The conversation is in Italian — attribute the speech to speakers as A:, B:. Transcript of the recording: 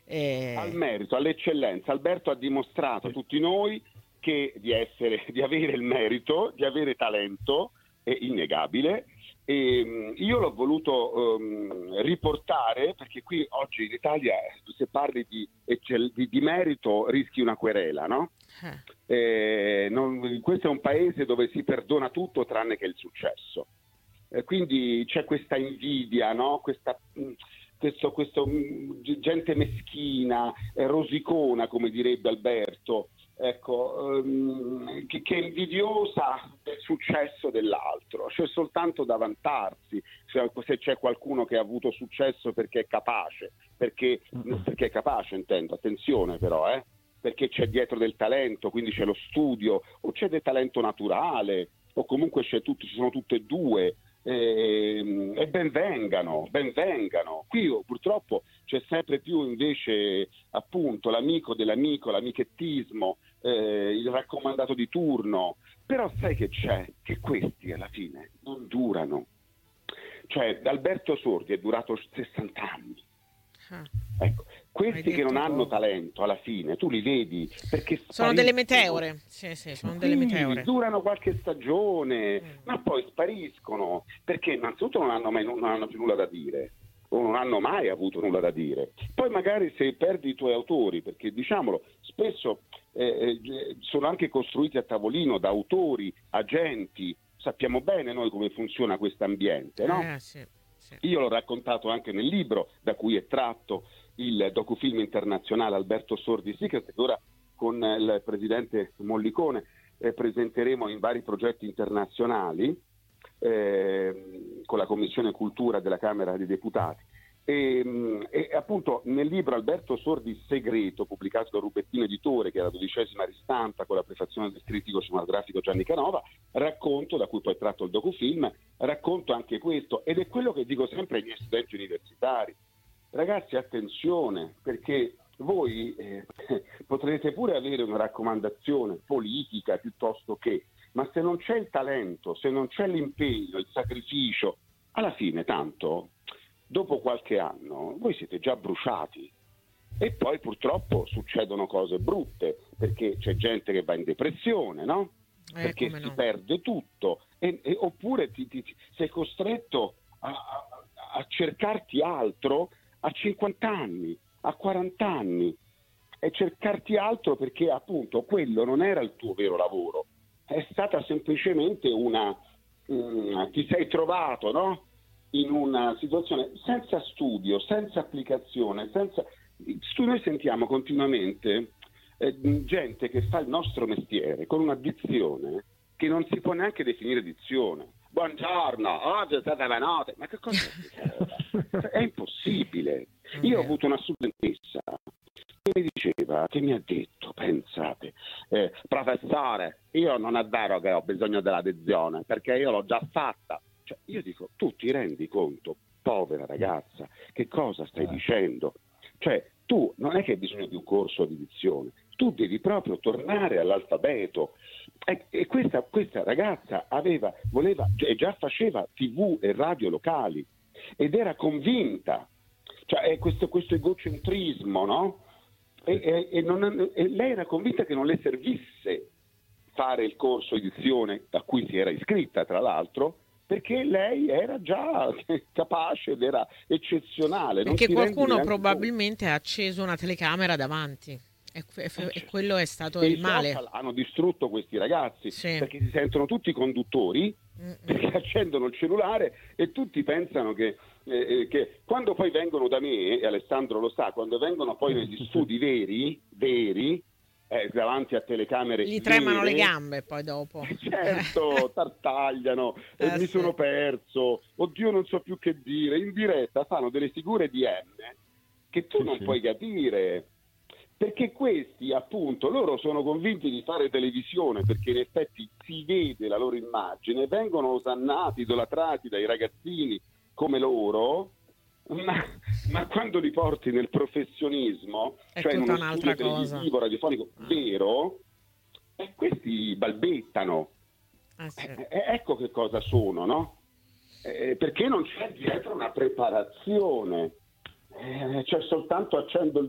A: Al merito, all'eccellenza. Alberto ha dimostrato a tutti noi che di avere il merito, di avere talento, è innegabile. E io l'ho voluto riportare perché qui oggi in Italia, se parli di merito, rischi una querela, no? Questo è un paese dove si perdona tutto tranne che il successo. Quindi c'è questa invidia, no? Questo gente meschina, rosicona, come direbbe Alberto, ecco, che è invidiosa del successo dell'altro. C'è soltanto da vantarsi se c'è qualcuno che ha avuto successo perché è capace, perché è capace, intendo, attenzione però, perché c'è dietro del talento, quindi c'è lo studio, o c'è del talento naturale, o comunque ci sono tutte e due. E ben vengano. Qui purtroppo c'è sempre più invece appunto l'amico dell'amico, l'amichettismo, il raccomandato di turno. Però sai che c'è? Che questi alla fine non durano. Cioè Alberto Sordi è durato 60 anni. Ecco, questi che non hanno talento alla fine tu li vedi perché
B: sono delle meteore. Sì, sono delle meteore.
A: Durano qualche stagione, ma poi spariscono perché innanzitutto non hanno più nulla da dire o non hanno mai avuto nulla da dire. Poi magari se perdi i tuoi autori, perché diciamolo, spesso sono anche costruiti a tavolino da autori, agenti. Sappiamo bene noi come funziona questo ambiente, no?
B: Sì.
A: Io l'ho raccontato anche nel libro da cui è tratto il docufilm internazionale Alberto Sordi Secret, che ora con il presidente Mollicone presenteremo in vari progetti internazionali con la Commissione Cultura della Camera dei Deputati. E appunto nel libro Alberto Sordi Segreto, pubblicato da Rubettino Editore, che è la 12ª ristampa con la prefazione del critico cinematografico Gianni Canova, racconto, da cui poi tratto il docufilm, racconto anche questo, ed è quello che dico sempre ai miei studenti universitari. Ragazzi, attenzione, perché voi potrete pure avere una raccomandazione politica piuttosto che, ma se non c'è il talento, se non c'è l'impegno, il sacrificio, alla fine tanto dopo qualche anno voi siete già bruciati e poi purtroppo succedono cose brutte perché c'è gente che va in depressione, no? Perché si perde tutto oppure sei costretto a cercarti altro a 50 anni, a 40 anni e cercarti altro perché appunto quello non era il tuo vero lavoro, è stata semplicemente ti sei trovato, no? In una situazione senza studio, senza applicazione, noi sentiamo continuamente gente che fa il nostro mestiere con una dizione che non si può neanche definire dizione. Buongiorno, oggi siete venuti, ma che cosa è impossibile. Io ho avuto una studentessa che mi ha detto, pensate, professore, io non è vero che ho bisogno della dizione perché io l'ho già fatta. Cioè, io dico, tu ti rendi conto, povera ragazza, che cosa stai dicendo? Cioè, tu non è che hai bisogno di un corso di dizione, tu devi proprio tornare all'alfabeto. E questa ragazza già faceva TV e radio locali ed era convinta, cioè è questo egocentrismo, no? E lei era convinta che non le servisse fare il corso di dizione a cui si era iscritta, tra l'altro, perché lei era già capace ed era eccezionale.
B: Perché qualcuno probabilmente ha acceso una telecamera davanti e quello è stato il male.
A: I social hanno distrutto questi ragazzi perché si sentono tutti conduttori, perché accendono il cellulare e tutti pensano che quando poi vengono da me, e Alessandro lo sa, quando vengono poi negli studi veri, davanti a telecamere
B: gli tremano le gambe poi dopo.
A: Certo, tartagliano, mi sono perso, oddio non so più che dire, in diretta fanno delle figure di M che tu non puoi capire, perché questi appunto loro sono convinti di fare televisione perché in effetti si vede la loro immagine, vengono osannati, idolatrati dai ragazzini come loro. Ma quando li porti nel professionismo, cioè in uno studio televisivo, radiofonico vero, questi balbettano. Ecco che cosa sono, no? Perché non c'è dietro una preparazione. C'è soltanto accendo